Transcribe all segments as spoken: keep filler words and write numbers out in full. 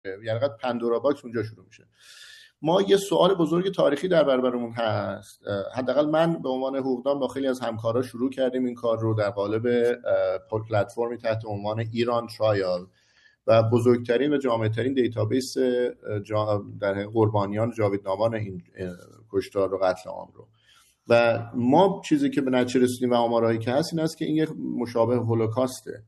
یعنی قد پندورا باکس اونجا شروع میشه. ما یه سوال بزرگ تاریخی در برابرمون هست. حداقل من به عنوان حقوقدان با خیلی از همکارا شروع کردیم این کار رو در قالب پلتفرمی تحت عنوان ایران ترایال و بزرگترین و جامع‌ترین دیتابیس در قربانیان جاویدنامان این کشتار و قتل عام رو. و ما چیزی که به نتیجه رسیدیم و آمارهایی که هست این است که این یک مشابه هولوکاسته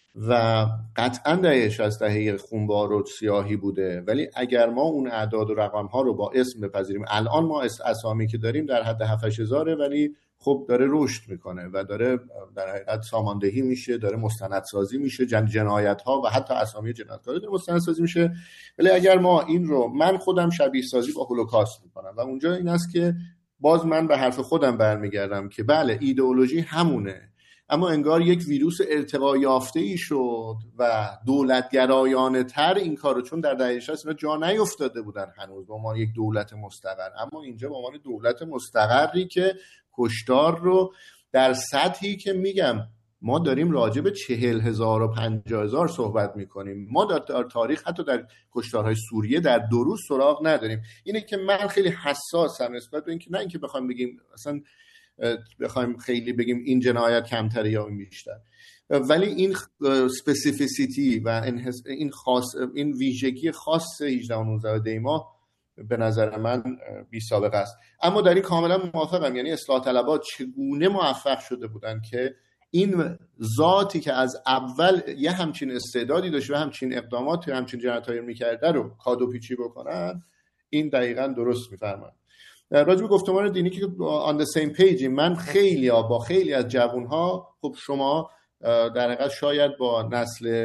و قطعا دهه شصت دهه خونبار و سیاهی بوده، ولی اگر ما اون اعداد و رقم‌ها رو با اسم بپذیریم، الان ما اسامی که داریم در حد هفت هزار ولی خب داره رشد میکنه و داره در حقیقت ساماندهی میشه، داره مستندسازی میشه، جن جنایت‌ها و حتی اسامی جنایتکارا داره مستندسازی میشه. ولی اگر ما این رو، من خودم شبیه سازی با هولوکاست میکنم و اونجا این است که باز من به حرف خودم برمیگردم که بله ایدئولوژی همونه، اما انگار یک ویروس ارتقا یافته‌ای شد و دولتگرایانه تر این کارو، چون در دهه شصت جا نیفتاده بودن هنوز به عنوان یک دولت مستقر، اما اینجا به عنوان دولت مستقری که کشتار رو در سطحی که میگم ما داریم راجع به چهل هزار و پنجاه هزار صحبت میکنیم، ما در تاریخ حتی در کشتارهای سوریه در دو روز سراغ نداریم. اینه که من خیلی حساسم نسبت به اینکه نه اینکه بخوایم بگیم اصلا بخوایم خیلی بگیم این جنایت کمتره یا این بیشتر، ولی این اسپسیفیسیتی و این خاص این ویژگی خاص هجده و نوزده دی ماه به نظر من بی سابقه است. اما در این کاملا موافقم، یعنی اصلاح طلبها چگونه موفق شده بودن که این ذاتی که از اول یه همچین استعدادی داشت و همچین اقداماتی همچین جنایتایی میکرده رو کادو پیچی بکنن. این دقیقاً درست میفرمایید. راجع به گفتمان دینی که on the same page، من خیلی ها با خیلی از جوانها، خب شما در حقیقت شاید با نسل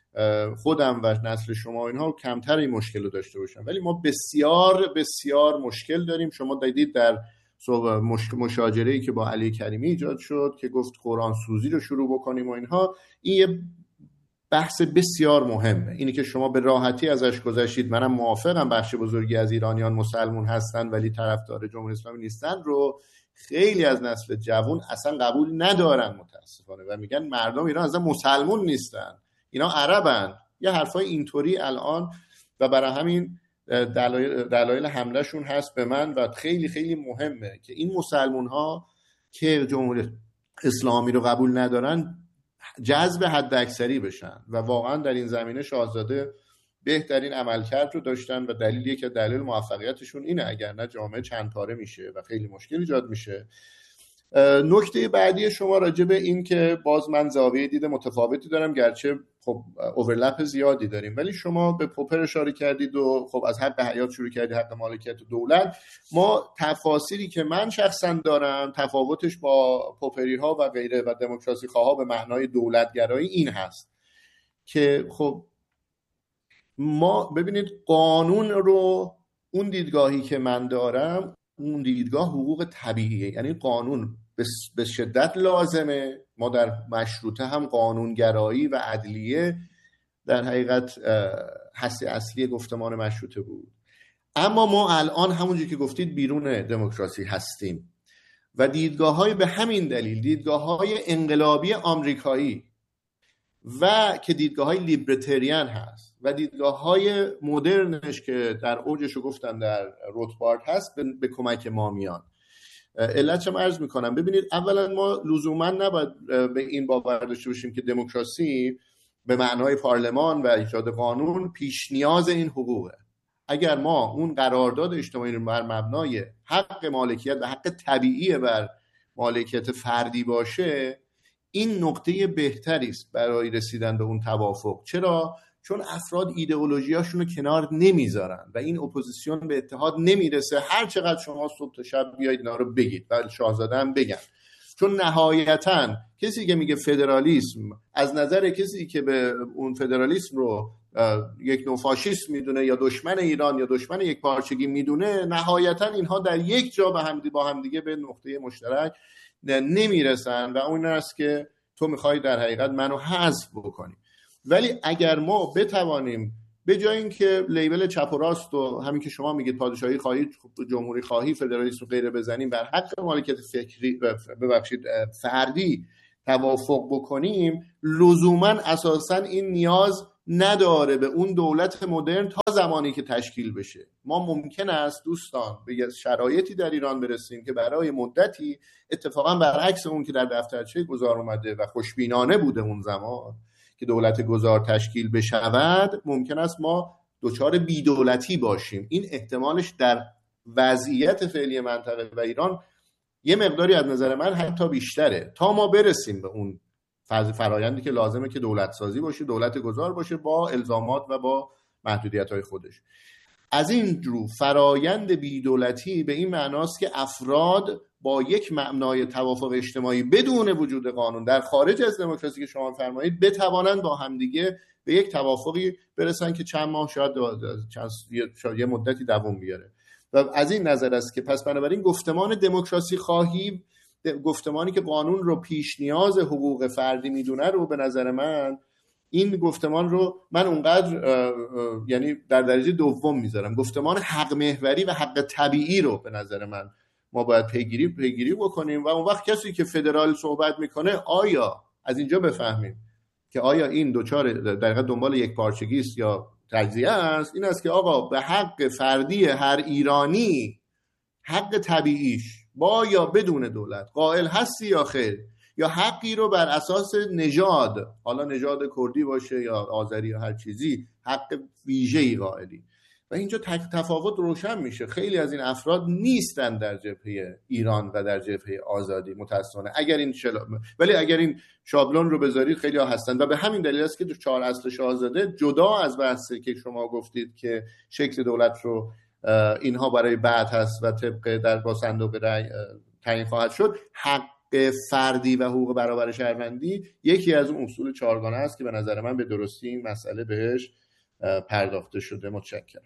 خودم و نسل شما اینها کمتر این مشکل رو داشته باشن، ولی ما بسیار بسیار مشکل داریم. شما دیدید در مشاجره‌ای که با علی کریمی ایجاد شد که گفت قرآن سوزی رو شروع بکنیم و اینها، این یه بحث بسیار مهمه. اینی که شما به راحتی ازش گذشتید، منم موافقم بخش بزرگی از ایرانیان مسلمون هستن ولی طرفدار جمهوری اسلامی نیستن رو خیلی از نسل جوان اصلا قبول ندارن متاسفانه و میگن مردم ایران اصلا مسلمون نیستن، اینا عربن، یه حرفای اینطوری الان. و برای همین دلایل دلایل حملهشون هست به من و خیلی خیلی مهمه که این مسلمون ها که جمهوری اسلامی رو قبول ندارن جذب حد اکثری بشن و واقعا در این زمینه شاهزاده بهترین عملکرد رو داشتن و دلیلی که دلیل موفقیتشون اینه، اگر نه جامعه چند پاره میشه و خیلی مشکل ایجاد میشه. نکته بعدی شما راجع به این که باز من زاویه دید متفاوتی دارم، گرچه خب اورلپ زیادی داریم، ولی شما به پوپر اشاره کردید و خب از حق حیات شروع کردید، حق مالکیت و دولت. ما تفاصیلی که من شخصا دارم تفاوتش با پوپری ها و غیره و دموکراسی خواها به معنای دولتگرایی این هست که خب ما ببینید قانون رو، اون دیدگاهی که من دارم اون دیدگاه حقوق طبیعیه، یعنی قانون به شدت لازمه. ما در مشروطه هم قانونگرایی و عدلیه در حقیقت حس اصلی گفتمان مشروطه بود، اما ما الان همونجوری که گفتید بیرون دموکراسی هستیم و دیدگاه‌های به همین دلیل دیدگاه‌های انقلابی آمریکایی و که دیدگاه‌های لیبرتریان هست و دیدگاه‌های مدرنش که در اوجش رو گفتم در روتبارد هست به, به کمک ما میان. علتش هم عرض میکنم. ببینید اولا ما لزوما نباید به این باور داشته باشیم که دموکراسی به معنای پارلمان و ایجاد قانون پیش نیاز این حقوقه. اگر ما اون قرارداد اجتماعی رو بر مبنای حق مالکیت و حق طبیعی بر مالکیت فردی باشه، این نقطه بهتری است برای رسیدن به اون توافق. چرا؟ چون افراد ایدئولوژیاشون رو کنار نمیذارن و این اپوزیسیون به اتحاد نمیرسه هر چقدر شما صبح تا شب بیایید اینا رو بگید و شاهزاده هم بگن. چون نهایتاً کسی که میگه فدرالیسم از نظر کسی که به اون فدرالیسم رو یک نوع فاشیست میدونه یا دشمن ایران یا دشمن یک پارچگی میدونه، نهایتاً اینها در یک جا به هم با هم دیگه به نقطه مشترک نمیرسن و اون است که تو میخوای در حقیقت منو حذف بکنی. ولی اگر ما بتوانیم به جای اینکه لیبل چپ و راست و همین که شما میگید پادشاهی خواهی، جمهوری خواهی، فدرالیسم و غیره بزنیم، بر حق مالکیت فکری ببخشید فردی توافق بکنیم، لزوما اساسا این نیاز نداره به اون دولت مدرن تا زمانی که تشکیل بشه. ما ممکن است دوستان به شرایطی در ایران برسیم که برای مدتی اتفاقا برعکس اون که در دفترچه گذار اومده و خوشبینانه بوده اون زمان که دولت گذار تشکیل بشود، ممکن است ما دچار بی‌دولتی باشیم. این احتمالش در وضعیت فعلی منطقه و ایران یه مقداری از نظر من حتی بیشتره، تا ما برسیم به اون فرایندی که لازمه که دولت سازی باشه، دولت گذار باشه با الزامات و با محدودیت‌های خودش. از این رو فرایند بی‌دولتی به این معناست که افراد با یک مبنای توافق اجتماعی بدون وجود قانون در خارج از دموکراسی که شما فرمایید بتوانند با همدیگه به یک توافقی برسن که چند ماه شاید چند شاید یه مدتی دوام بیاره. و از این نظر است که پس بنابراین گفتمان دموکراسی خواهی، گفتمانی که قانون رو پیش نیاز حقوق فردی میدونه رو به نظر من این گفتمان رو من اونقدر یعنی در درجه دوم میذارم. گفتمان حق محوری و حق طبیعی رو به نظر من ما باید پیگیری پیگیری بکنیم و اون وقت کسی که فدرال صحبت میکنه آیا از اینجا بفهمیم که آیا این دوچار در حقیقت دنبال یک پارچگی است یا تجزیه است. این است که آقا به حق فردی هر ایرانی، حق طبیعیش با یا بدون دولت قائل هستی یا خیر، یا حقی رو بر اساس نژاد، حالا نژاد کردی باشه یا آذری یا هر چیزی، حق ویژه‌ای قائلی. و اینجا تفاوت روشن میشه. خیلی از این افراد نیستن در جبهه ایران و در جبهه آزادی متأسفانه. اگر این شل... ولی اگر این شابلون رو بذارید خیلی ها هستن و به همین دلیل است که چهار اصل شاهزاده جدا از بحثی که شما گفتید که شکل دولت رو اینها برای بعد هست و طبق در با صندوق رای تعیین خواهد شد، حق فردی و حقوق برابر شهروندی یکی از اون اصول چهارگانه است که به نظر من به درستی این مسئله بهش پرداخته شده. متشکرم.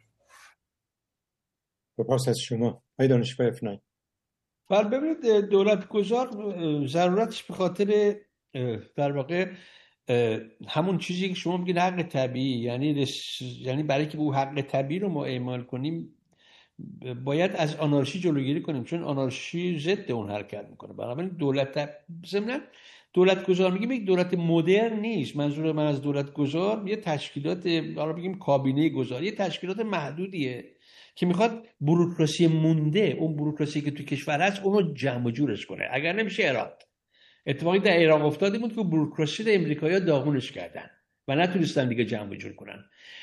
سپاس از شما. آقای دانشپژ افنایی. بله ببینید، دولت گذار ضرورتش به خاطر در واقع همون چیزی که شما میگید حق طبیعی، یعنی یعنی برای که اون حق طبیعی رو ما اعمال کنیم باید از آنارشی جلوگیری کنیم، چون آنارشی ضد اون حرکت میکنه. بنابراین دولت ضمن دولت گذار میگیم یک دولت مدرن نیست. منظور من از دولت گذار یه تشکیلات، حالا بگیم کابینه گذار، یه تشکیلات محدودیه که میخواد بوروکراسی مونده، اون بوروکراسی که تو کشور هست اونو جمع و جورش کنه. اگر نمیشه عراق، اتفاقی در عراق افتاده بود که بوروکراسی رو امریکایی‌ها داغونش کردن و نتونستن دیگه جمع و جور کنن.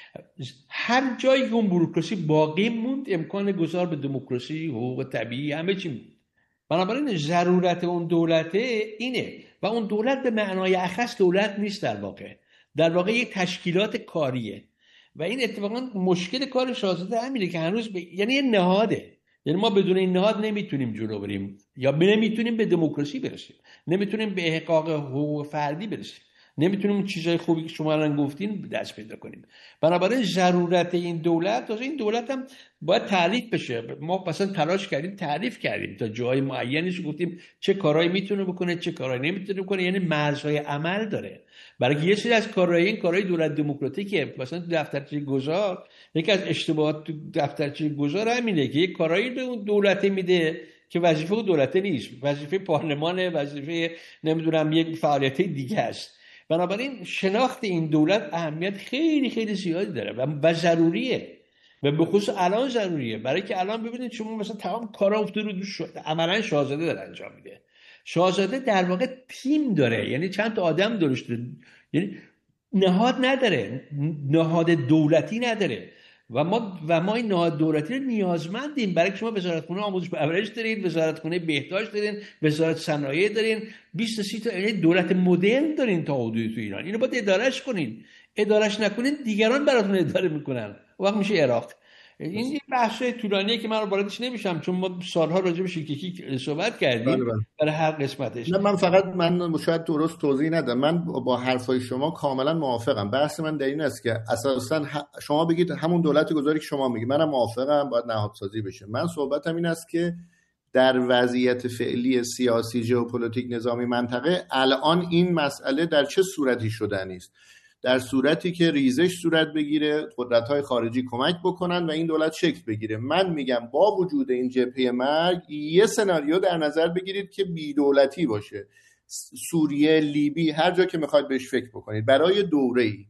هر جایی که اون بوروکراسی باقی موند امکان گذار به دموکراسی، حقوق طبیعی، همه چی موند. بنابراین ضرورت اون دولت اینه و اون دولت به معنای اخص دولت نیست، در واقع در واقع یک تشکیلات کاریه و این اتفاقا مشکل کار شاهزاده همینه که هنوز ب... یعنی یه نهاده. یعنی ما بدون این نهاد نمیتونیم جلو بریم یا نمیتونیم به دموکراسی برسیم، نمیتونیم به احقاق حقوق فردی برسیم، نمیتونیم چیزای خوبی که شما الان گفتین دست پیدا کنیم. بنابراین ضرورت این دولت، واسه این دولت هم باید تعریف بشه. ما مثلا تلاش کردیم تعریف کردیم تا جای معینیش، گفتیم چه کارهایی میتونه بکنه چه کارهایی نمیتونه بکنه، یعنی مرزهای عمل داره. برای که یه سری از کارهای این کارهای دولت دموکراتیکه. مثلا دفترچه گذار، یکی از اشتباهات تو دفترچه گذار همینه که یک کارهایی به اون دولت میده که وظیفه اون دولت نیست، وظیفه پارلمانه، وظیفه نمیدونم یک فعالیت دیگه است. بنابراین شناخت این دولت اهمیت خیلی خیلی زیادی داره و, و ضروریه و به خصوص الان ضروریه. برای که الان ببینید شما مثلا تمام کارا افتاده رو دوش عملا شاهزاده داره انجام میده. شاهزاده در واقع تیم داره، یعنی چند تا آدم درست داره، یعنی نهاد نداره، نهاد دولتی نداره و ما و ما این نهاد دولتی رو نیازمندیم. برای که شما وزارتخونه آموزش و پرورش دارین، وزارتخونه بهداشت دارین، وزارت صنایع دارین، بیست تا سی تا یعنی دولت مدرن دارین تا حدودی تو ایران. اینو باید ادارهش کنین. ادارهش نکنین دیگران براتون اداره میکنن، وقت میشه عراق. این یه بحث طولانیه که من رو واردش نمیشم چون ما سالها راجع به شیکیکی صحبت کردیم برای هر قسمتش. نه من فقط من شاید درست توضیح ندم. من با حرفای شما کاملا موافقم. بحث من در این است که اساسا شما بگید همون دولت گذاری که شما میگید، منم موافقم باید نهادسازی بشه. من صحبتم این است که در وضعیت فعلی سیاسی، ژئوپلیتیک، نظامی منطقه الان این مسئله در چه صورتی شدنی است؟ در صورتی که ریزش صورت بگیره، قدرت‌های خارجی کمک بکنن و این دولت شکل بگیره. من میگم با وجود این جبهه مرگ یه سناریو در نظر بگیرید که بی‌دولتی باشه. سوریه، لیبی، هر جا که میخواید بهش فکر بکنید برای دوره‌ای.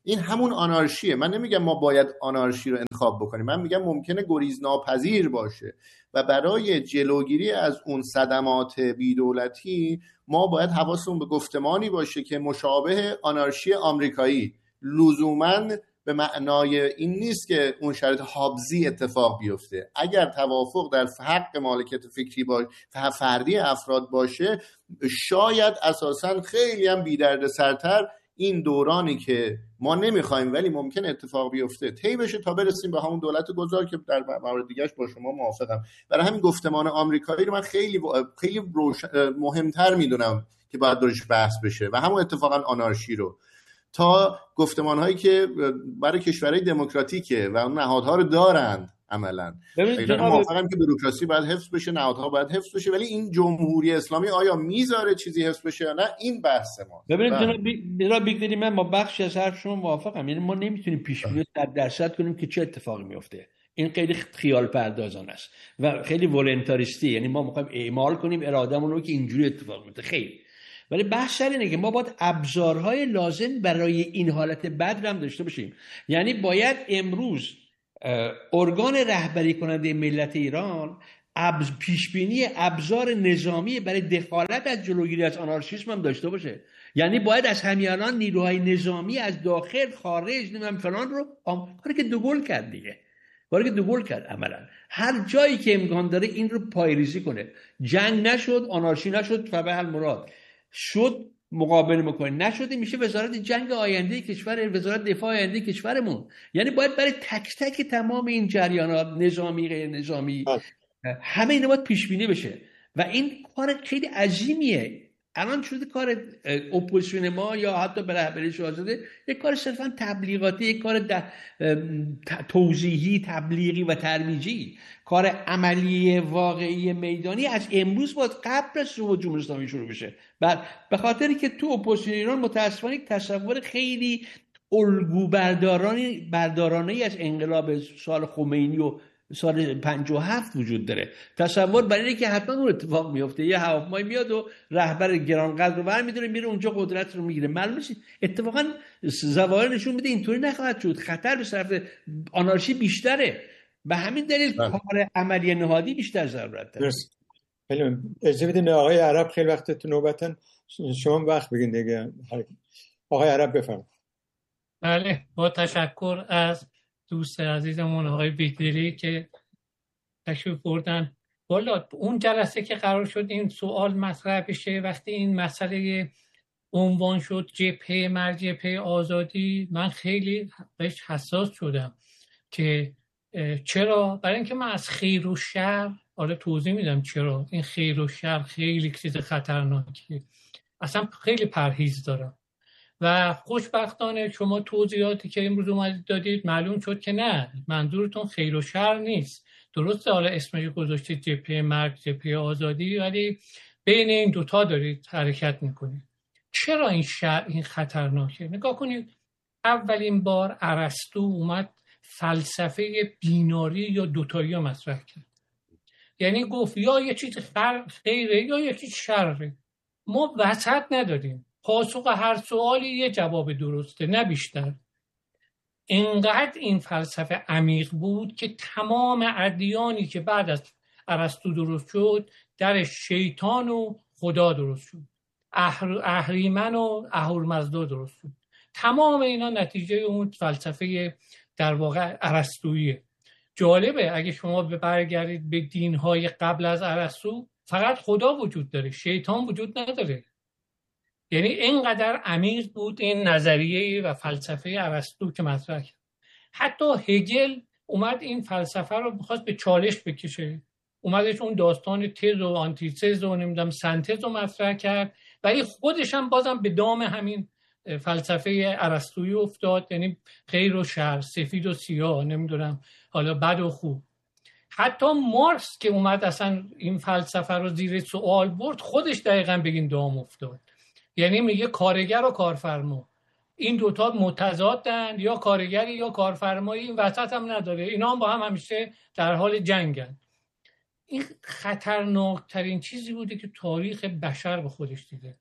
این همون آنارشیه. من نمیگم ما باید آنارشی رو انتخاب بکنیم، من میگم ممکنه گریزناپذیر باشه و برای جلوگیری از اون صدمات بی‌دولتی ما باید حواسمون به گفتمانی باشه که مشابه آنارشی آمریکایی، لزوماً به معنای این نیست که اون شرایط هابزی اتفاق بیفته. اگر توافق در حق مالکیت فکری باشه، فردی افراد باشه، شاید اساساً خیلی هم بی‌دردسرتر این دورانی که ما نمیخوایم ولی ممکن اتفاق بیفته طی بشه تا برسیم به همون دولت گذار که در مورد دیگه‌اش با شما موافقم. برای همین گفتمان آمریکایی رو من خیلی خیلی مهمتر میدونم که باید درش بحث بشه و همون اتفاقا آنارشی رو، تا گفتمان‌هایی که برای کشورهای دموکراتیکه و اون نهادها رو دارند عملاً. موافقم که بوروکراسی باید حفظ بشه، نهادها باید حفظ بشه، ولی این جمهوری اسلامی آیا میذاره چیزی حفظ بشه یا نه؟ این بحث ما. ببینید جناب بیگدری، من با بخشی از حرف شما موافقم. یعنی ما نمیتونیم پیش بینی صد درصد کنیم که چه اتفاقی میفته. این خیلی خیال پردازانه است و خیلی ولنتاریستی. یعنی ما میخوایم اعمال کنیم ارادهمون رو که اینجوری اتفاق میفته. خیلی ولی بحث اینه که ما باید ابزارهای لازم برای این حالت بد هم داشته باشیم. یعنی باید امروز ارگان رهبری کننده ملت ایران ابز پیشبینی ابزار نظامی برای دخالت از جلوگیری از آنارشیسم هم داشته باشه. یعنی باید از همین الان نیروهای نظامی از داخل خارج نمیدونم فلان رو کاری که دوگل کرد دیگه کاری که دوگل کرد عملا هر جایی که امکان داره این رو پایریزی کنه. جنگ نشد، آنارشی نشد، فبه المراد شد مقابله میکنه، نشده میشه وزارت جنگ آینده کشور، وزارت دفاع آینده کشورمون. یعنی باید برای تک تک تمام این جریانات نظامی غیر نظامی همه اینا باید پیش بینی بشه و این کار خیلی عظیمیه. الان شده کار اپوزیسیون ما یا حتی به رهبری شاهزاده یک کار صرفا تبلیغاتی، یک کار توضیحی، تبلیغی و ترویجی. کار عملی واقعی میدانی از امروز باید قبل از صعود جمهوری اسلامی شروع بشه. بعد به خاطری که تو اپوزیسیون ایران متأسفانه یک تصور خیلی الگو بردارانی بردارانه از انقلاب سال خمینی و سال پنجاه و هفت وجود داره. تصور برای اینه که حتما اون اتفاق میفته، یه هواپیمایی میاد و رهبر گرانقدر رو برمی‌داره میره اونجا قدرت رو میگیره. معلومه اتفاقا ظواهر نشون میده اینطوری نخواهد شد. خطر به طرف آنارشی بیشتره. به همین دلیل کار عملی نهادی بیشتر ضرورت داره. خیلی اجازه بدین آقای عرب، خیلی وقت تو نوبتن، شما وقت بگین دیگه. آقای عرب بفرمایید. بله، با تشکر از دوست عزیزمون آقای بیگدری که تشریف بردن. والا اون جلسه که قرار شد این سوال مطرح بشه، وقتی این مسئله عنوان شد جبهه مرگ جبهه آزادی، من خیلی بهش حساس شدم که چرا؟ برای اینکه من از خیر و شر، حالا توضیح میدم چرا این خیر و شر خیلی چیز خطرناکیه، اصلا خیلی پرهیز دارم. و خوشبختانه شما توضیحاتی که امروز اومدید دادید معلوم شد که نه، منظورتون خیر و شر نیست. درسته حالا اسمش گذاشتید جبهه مرگ جبهه آزادی، ولی بین این دوتا دارید حرکت میکنید. چرا این شر این خطرناکه؟ نگاه کنید، اولین بار ارسطو اومد فلسفه بیناری یا دوتایی رو مطرح کرد. یعنی گفت یا یه چیز خیره یا یه چیز شره، ما وسط نداریم. پاسخ هر سوالی یه جواب درسته، نه بیشتر. اینقدر این فلسفه عمیق بود که تمام ادیانی که بعد از ارسطو درست شد در شیطان و خدا درست شد، اهریمن و اهورمزدا درست شد. تمام اینا نتیجه اون فلسفه در واقع ارسطوییه. جالبه اگه شما برگردید به دین‌های قبل از ارسطو، فقط خدا وجود داره، شیطان وجود نداره. یعنی اینقدر عمیق بود این نظریه و فلسفه ارسطو که مطرح کرد. حتی هگل اومد این فلسفه رو می‌خواست به چالش بکشه، اومدش اون داستان تز و آنتیتز و نمیدونم سنتز رو مطرح کرد، ولی خودش هم بازم به دام همین فلسفه ارسطویی افتاد. یعنی خیر و شر، سفید و سیاه، نمیدونم حالا بد و خوب. حتی مارکس که اومد اصلا این فلسفه رو زیر سوال برد، خودش دقیقاً به این دام افتاد. یعنی میگه کارگر و کارفرما این دوتا متضادن، یا کارگری یا کارفرمایی، این وسط هم نداره، اینا هم با هم همیشه در حال جنگن. این خطرناکترین چیزی بوده که تاریخ بشر به خودش دیده.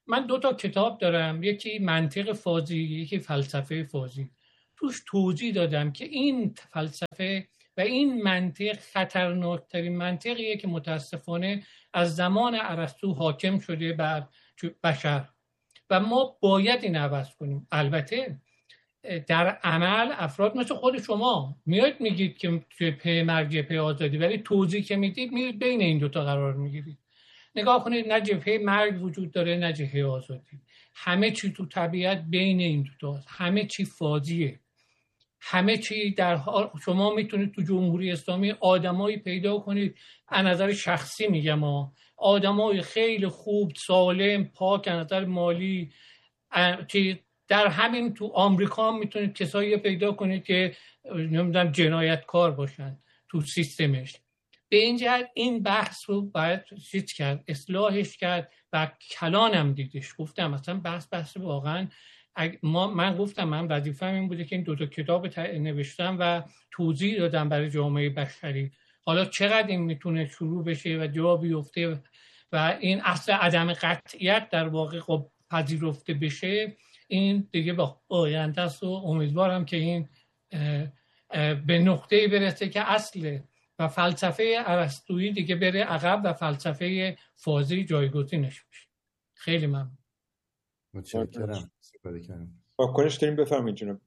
من دو تا کتاب دارم، یکی منطق فازی، یکی فلسفه فازی. توش توضیح دادم که این فلسفه و این منطق خطرناکترین منطقیه که متاسفانه از زمان ارسطو حاکم شده بر بشر و ما باید این عوض کنیم. البته در عمل افراد مثل خود شما میاد میگید که جبهه مرگ، جبهه آزادی، ولی توضیح که میدید میرید بین این دوتا قرار میگیرید. نگاه کنید، نه جبهه مرگ وجود داره نه جبهه آزادی. همه چی تو طبیعت بین این دوتا هست. همه چی فاضیه. همه چی در حال. شما میتونید تو جمهوری اسلامی آدمایی پیدا کنید، از نظر شخصی میگم ها، آدمای خیلی خوب، سالم، پاک، از نظر مالی، چی در همین تو آمریکا هم میتونید کسایی پیدا کنید که نمیدونم جنایتکار باشن تو سیستمش. به این جهت این بحث رو باید چیز کرد، اصلاحش کرد و کلانم دیدش. گفتم مثلا بحث بحث واقعا ما من گفتم من وظیفه‌م این بوده که این دو تا کتاب نوشتم و توضیح دادم برای جامعه بشری. حالا چقدر این میتونه شروع بشه و جا بیفته و این اصل عدم قطعیت در واقع خب پذیرفته بشه، این دیگه با آینده است و امیدوارم که این اه اه به نقطه‌ای برسه که اصل و فلسفه ارسطویی دیگه بره عقب و فلسفه فازی جایگزینش بشه. خیلی ممنون. متشکرم. سپاسگزارم. واکنش داریم، بفرمایید جناب.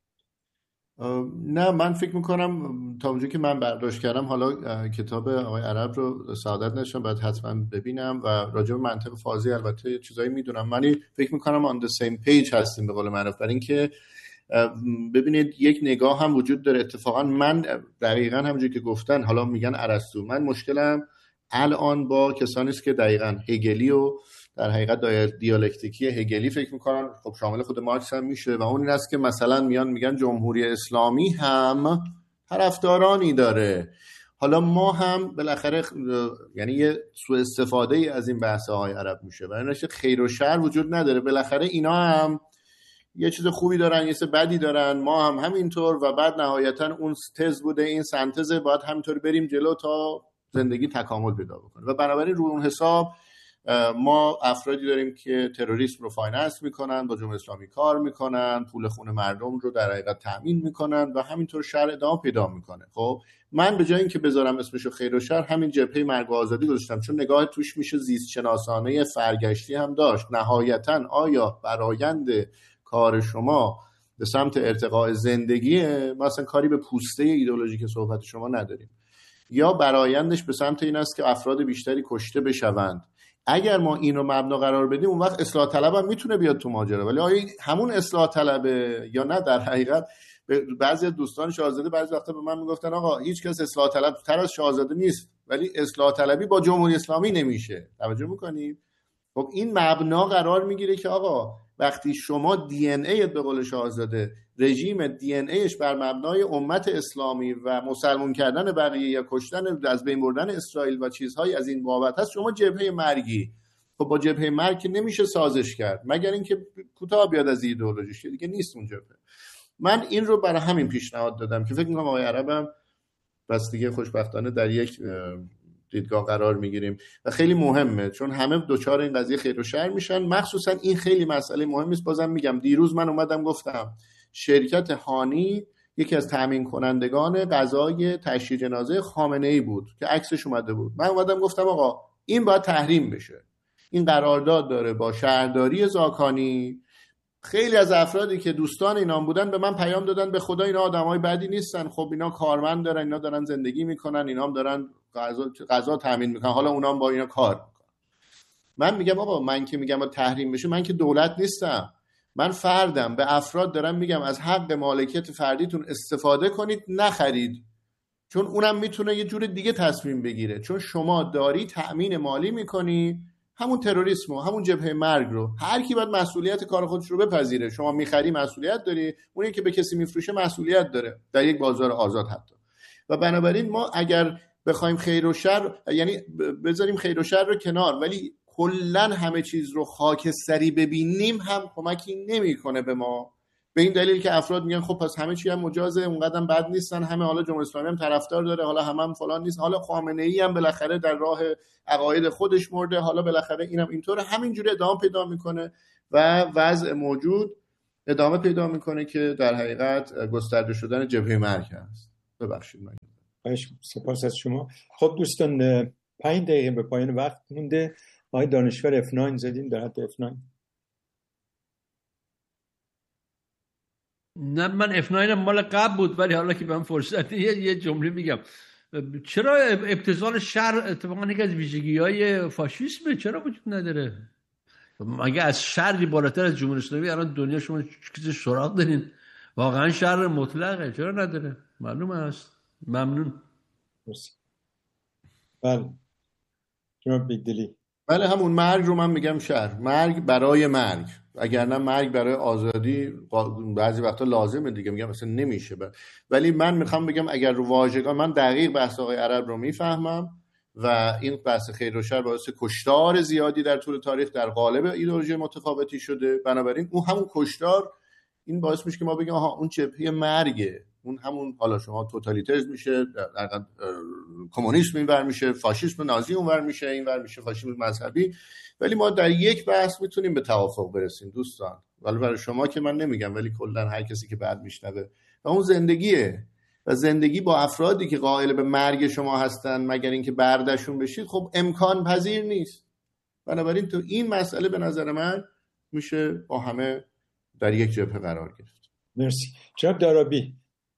نه من فکر میکنم تا اونجایی که من برداشت کردم، حالا کتاب آقای عرب رو سعادت نشم باید حتما ببینم و راجع به منطق فازی البته چیزایی میدونم. من فکر میکنم on the same page هستیم به قول معروف، برای اینکه ببینید یک نگاه هم وجود داره. اتفاقا من دقیقاً همونجوری که گفتن، حالا میگن ارسطو، من مشکلم الان با کسانی است که دقیقاً هگلی و در حقیقت دیالکتیکی هگلی فکر میکنن، خب شامل خود مارکس هم میشه، و اون این است که مثلا میان میگن جمهوری اسلامی هم طرفدارانی داره. حالا ما هم بالاخره یعنی یه سوء استفاده ای از این بحث های عرب میشه و ایناش خیر و شر وجود نداره. بالاخره اینا هم یه چیز خوبی دارن، یه چیز بدی دارن، ما هم همینطور، و بعد نهایتا اون تز بوده، این سنتز باید همینطور بریم جلو تا زندگی تکامل پیدا بکنه. و بنابراین رو اون حساب ما افرادی داریم که تروریسم رو فایننس میکنن، با جمهوری اسلامی کار میکنن، پول خون مردم رو در حقیقت تأمین میکنن و همینطور شر ادامه پیدا میکنه. خب من به جای اینکه بذارم اسمشو خیر و شر، همین جبهه مرگ و آزادی گذاشتم، چون نگاه توش میشه زیست شناسانه فرگشتی هم داشت. نهایتا آیا برآیند کار شما به سمت ارتقاء زندگی، مثلا کاری به پوسته ایدئولوژیک صحبت شما نداریم، یا برآیندش به سمت این است که افراد بیشتری کشته بشوند؟ اگر ما این رو مبنا قرار بدیم، اون وقت اصلاح طلب هم میتونه بیاد تو ماجرا. ولی آیا همون اصلاح طلبه یا نه؟ در حقیقت بعضی دوستان شاهزاده بعضی وقتا به من میگفتن آقا هیچ کس اصلاح طلب تر از شاهزاده نیست، ولی اصلاح طلبی با جمهوری اسلامی نمیشه. توجه میکنید؟ خب این مبنا قرار میگیره که آقا وقتی شما دی ان ای به قول شاهزاده، رژیم دی ان ایش بر مبنای امت اسلامی و مسلمان کردن بقیه یا کشتن، از بین بردن اسرائیل و چیزهای از این بابت هست، شما جبهه مرگی. خب با جبهه مرگ نمیشه سازش کرد مگر اینکه کوتاه بیاد از ایدئولوژیش، دیگه نیست اون جبهه. من این رو برای همین پیشنهاد دادم که فکر می‌کنم آقای عربم بس دیگه خوشبختانه در یک دیدگاه قرار میگیریم و خیلی مهمه، چون همه دوچار این قضیه خیر و شر میشن. مخصوصا این خیلی مسئله مهمی است. بازم میگم دیروز من اومدم گفتم شرکت هانی یکی از تامین کنندگان غذای تشییع جنازه خامنه‌ای بود که عکسش اومده بود. من اومدم گفتم آقا این باید تحریم بشه. این قرارداد داره با شهرداری زاکانی. خیلی از افرادی که دوستان اینا بودن به من پیام دادن به خدا اینا آدمای بدی نیستن، خب اینا کارمند دارن، اینا دارن زندگی میکنن، اینا هم دارن غذا غذا تامین میکنن، حالا اونا هم با اینا کار میکنن. من میگم آقا من که میگم تحریم بشه، من که دولت نیستم، من فردم. به افراد دارم میگم از حق مالکیت فردیتون استفاده کنید، نخرید، چون اونم میتونه یه جور دیگه تصمیم بگیره. چون شما داری تأمین مالی میکنی همون تروریسم و همون جبهه مرگ رو. هر کی باید مسئولیت کار خودش رو بپذیره. شما میخری مسئولیت داری، اونی که به کسی میفروشه مسئولیت داره، در یک بازار آزاد حتی. و بنابراین ما اگر بخوایم خیر و شر، یعنی بذاریم خیر و شر رو کنار، ولی کلن همه چیز رو خاکستری ببینیم هم کمکی نمیکنه به ما. به این دلیل که افراد میگن خب پس همه چی هم مجازه، اونقدر بد نیستن، همه حالا جمهوری اسلامی هم طرفدار داره، حالا همه هم فلان نیست، حالا خامنه‌ای هم بالاخره در راه عقاید خودش مرده، حالا بالاخره اینم اینطوره، همینجوری ادامه پیدا میکنه و وضع موجود ادامه پیدا میکنه که در حقیقت گسترده شدن جبهه مرگ هست. ببخشید من سپاس از شما. خب دوستان پنج دقیقه به پایان وقت مونده. آقای دانشور اف نه زدیم در حد اف نه. نه من اف نه مال قبل بود، ولی حالا که من فرصت یه یه جمله میگم. چرا ابتذال شر اتفاقا یکی از ویژگی‌های فاشیسمه؟ چرا وجود نداره؟ مگه از شری بالاتر از جمهوری اسلامی الان دنیا شما چیزی سراغ دارین؟ واقعا شر مطلقه، چرا نداره؟ معلومه است. ممنون. مرسی. بله جناب بیگدلی. بله همون مرگ رو من میگم شر، مرگ برای مرگ، اگر نه مرگ برای آزادی بعضی وقتا لازمه دیگه، میگم مثلا نمیشه بر. ولی من میخوام بگم اگر رو واژگان، من دقیق بحث آقای عرب رو میفهمم و این بحث خیر و شر باعث کشتار زیادی در طول تاریخ در قالب ایدئولوژی متفاوتی شده، بنابراین اون همون کشتار این باعث میشه که ما بگیم آها اون جبهه مرگه، اون همون حالا شما توتالیتاریسم میشه، در کمونیسم اینور میشه، فاشیسم نازی اونور میشه، اینور میشه فاشیسم مذهبی. ولی ما در یک بحث میتونیم به توافق برسیم دوستان، ولی برای شما که من نمیگم، ولی کلا هر کسی که بعد میشنوه، و اون زندگیه و زندگی با افرادی که قائل به مرگ شما هستن مگر اینکه بردشون بشید خب امکان پذیر نیست. بنابراین تو این مسئله به نظر من میشه با همه در یک جبهه قرار گرفت. مرسی. جناب دارابی،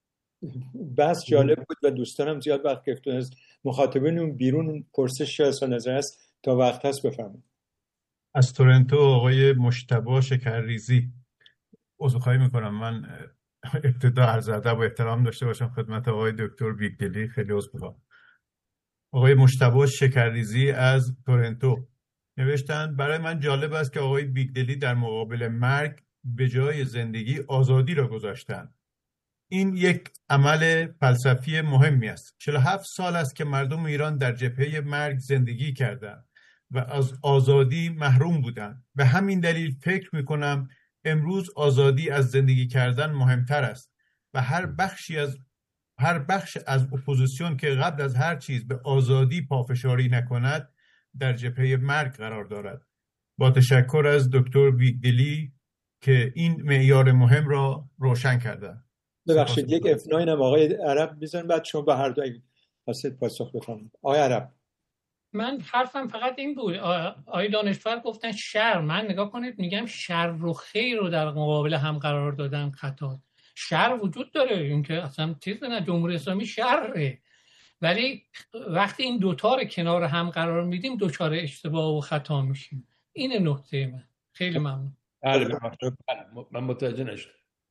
بحث جالب بود و دوستانم زیاد وقت گرفت. از مخاطبین اون بیرون پرسش از نظر است تا وقت هست بفرمایید. از تورنتو آقای مجتبی شکرریزی. عذرخواهی میکنم من ابتدا عرض ادب و احترام داشته باشم خدمت آقای دکتر بیگدلی، خیلی عذر میخوام. آقای مجتبی شکرریزی از تورنتو نوشتن برای من جالب است که آقای بیگدلی در مقابل مرگ به جای زندگی آزادی را گذاشتند. این یک عمل فلسفی مهمی است. چهل و هفت سال است که مردم ایران در جبهه مرگ زندگی کردند و از آزادی محروم بودند. به همین دلیل فکر میکنم امروز آزادی از زندگی کردن مهمتر است و هر بخشی از هر بخش از اپوزیسیون که قبل از هر چیز به آزادی پافشاری نکند در جبهه مرگ قرار دارد. با تشکر از دکتر بیگدلی که این معیار مهم را روشن کردند. ببخشید یک اف نه هم آقای عرب میزن بعد شما به هر دو واسط پاسخ بفرمایید. آقای عرب. من حرفم فقط این بود، آقای دانشور گفتن شر، من نگاه کنید میگم شر و خیر رو در مقابل هم قرار دادن خطا. شر وجود داره، این که اصلا چیز نه، جمهوری اسلامی شره، ولی وقتی این دوتا رو کنار هم قرار میدیم دوچار اشتباه و خطا میشیم. این نکته من. خیلی ممنون. بله من متوجه نشدم.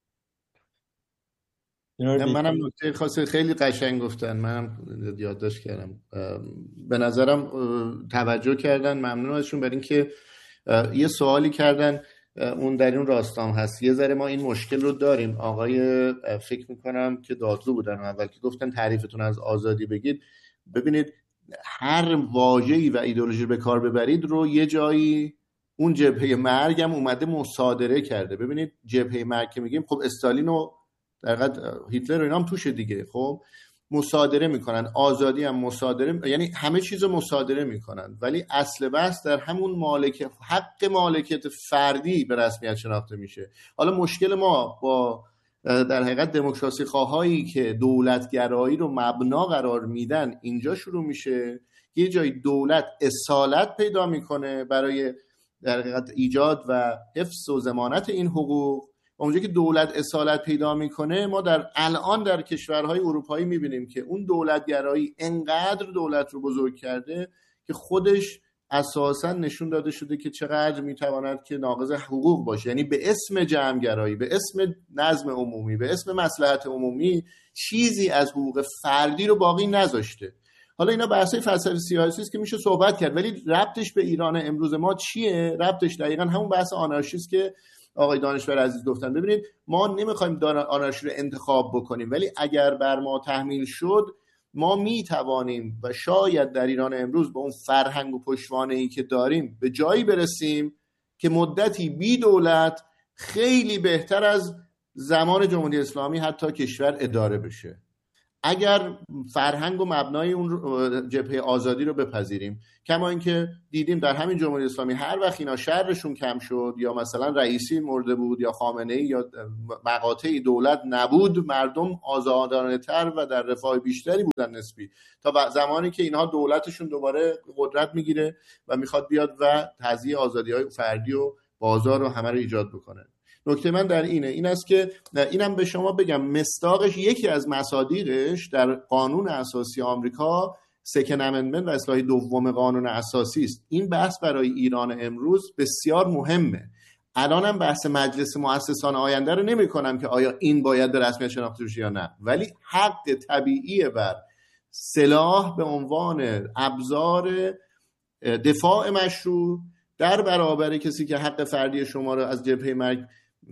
منم نکته خاصی خیلی قشنگ گفتن، منم یادداشت کردم. به نظرم توجه کردن، ممنون ازشون برای اینکه یه سوالی کردن، اون در اون راستام هست. یه ذره ما این مشکل رو داریم. آقای فکر میکنم که دادلو بودن اول که گفتن تعریفتون از آزادی بگید. ببینید هر واژه‌ای و ایدئولوژی به کار ببرید رو یه جایی اون جبهه مرگ هم اومده مصادره کرده. ببینید جبهه مرگ که میگیم خب استالین و در حقیقت هیتلر و اینا هم توشه دیگه، خب مصادره میکنن، آزادی هم مصادره، یعنی همه چیز رو مصادره میکنن، ولی اصل بحث در همون مالک حق مالکیت فردی به رسمیت شناخته میشه. حالا مشکل ما با در حقیقت دموکراسی خواهایی که دولتگرایی رو مبنا قرار میدن اینجا شروع میشه. یه جای دولت اصالت پیدا میکنه برای در حقیقت ایجاد و حفظ و ضمانت این حقوق. اونجا که دولت اصالت پیدا میکنه، ما در الان در کشورهای اروپایی میبینیم که اون دولتگرایی انقدر دولت رو بزرگ کرده که خودش اساسا نشون داده شده که چقدر میتواند که ناقض حقوق باشه. یعنی به اسم جمعگرایی، به اسم نظم عمومی، به اسم مصلحت عمومی چیزی از حقوق فردی رو باقی نذاشته. حالا اینا بحثای فلسفی سیاسی است که میشه صحبت کرد، ولی ربطش به ایران امروز ما چیه؟ ربطش دقیقاً همون بحث آنارشیست که آقای دانشور عزیز گفتن. ببینید ما نمیخوایم آنارشی رو انتخاب بکنیم، ولی اگر بر ما تحمیل شد ما میتوانیم و شاید در ایران امروز با اون فرهنگ و پشتوانه‌ای که داریم به جایی برسیم که مدتی بی دولت خیلی بهتر از زمان جمهوری اسلامی حتی کشور اداره بشه. اگر فرهنگ و مبنای اون جبهه آزادی رو بپذیریم، کما اینکه دیدیم در همین جمهوری اسلامی هر وقت اینا شرشون کم شد یا مثلا رئیسی مرده بود یا خامنه‌ای یا مقاطعی دولت نبود، مردم آزادانه‌تر و در رفاه بیشتری بودن نسبی، تا زمانی که اینها دولتشون دوباره قدرت میگیره و میخواد بیاد و تضییع آزادی‌های فردی و بازار رو همه رو ایجاد بکنه. نکته من در اینه این است که اینم به شما بگم مصداقش، یکی از مصادیقش در قانون اساسی آمریکا سکن امندمنت و اصلاح دوم قانون اساسی است. این بحث برای ایران امروز بسیار مهمه. الانم بحث مجلس مؤسسان آینده رو نمی کنم که آیا این باید به رسمیت شناخته بشه یا نه، ولی حق طبیعی بر سلاح به عنوان ابزار دفاع مشروع در برابر کسی که حق فردی شما رو از جبهه مرگ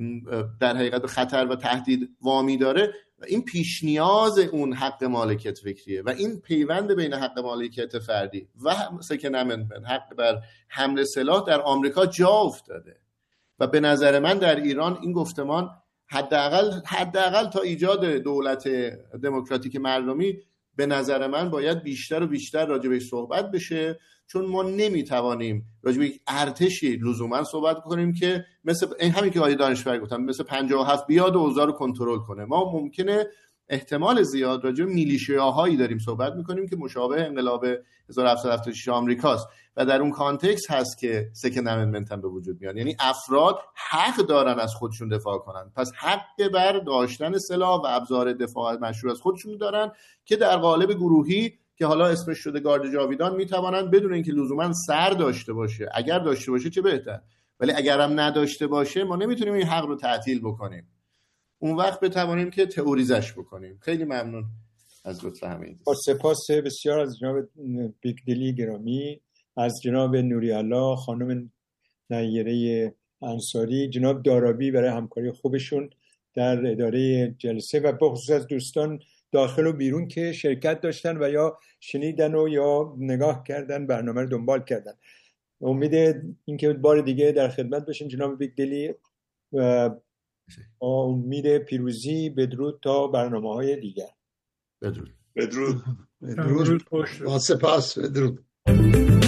در حقیقت خطر و تهدید وامی داره، و این پیش نیاز اون حق مالکیت فکریه و این پیوند بین حق مالکیت فردی و سکن امندمنت، حق بر حمل سلاح، در آمریکا جا افتاده و به نظر من در ایران این گفتمان حداقل حداقل تا ایجاد دولت دموکراتیک مردمی به نظر من باید بیشتر و بیشتر راجع بهش صحبت بشه، چون ما نمیتوانیم راجع به یک ارتشی لزوما صحبت کنیم که مثل همین که آقای دانشور گفتم مثل پنجاه و هفت بیاد و اوضاع رو کنترل کنه. ما ممکنه احتمال زیاد راجع به میلیشیاهایی داریم صحبت میکنیم که مشابه انقلاب هزار و هفتصد و هفتاد و شش آمریکاست و در اون کانتکست هست که سکند امندمنت هم به وجود میاد، یعنی افراد حق دارن از خودشون دفاع کنن، پس حق بر داشتن سلاح و ابزار دفاع مشروع از خودشون دارن که در قالب گروهی که حالا اسمش شده گارد جاویدان میتوانن بدون اینکه لزوما سر داشته باشه، اگر داشته باشه چه بهتر، ولی اگر هم نداشته باشه ما نمیتونیم این حق رو تعطیل بکنیم، اون وقت بتوانیم که تئوریزش بکنیم. خیلی ممنون از لطف همه. با سپاس بسیار از جناب بیگدلی گرامی، از جناب نوری‌الله، خانم نیره انصاری، جناب دارابی برای همکاری خوبشون در اداره جلسه و بخصوص از دوستان داخل و بیرون که شرکت داشتن و یا شنیدن و یا نگاه کردن، برنامه رو دنبال کردن. امید اینکه بار دیگه در خدمت باشین جناب بیگدلی و امید پیروزی. بدرود تا برنامه‌های دیگر. بدرود. بدرود. بدرود. با سپاس. بدرود.